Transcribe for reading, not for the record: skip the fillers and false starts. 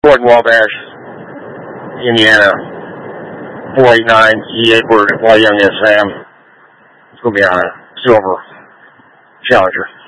Gordon Wabash, Indiana, 489 E8 Word, Young is Sam. It's going to be on a silver Challenger.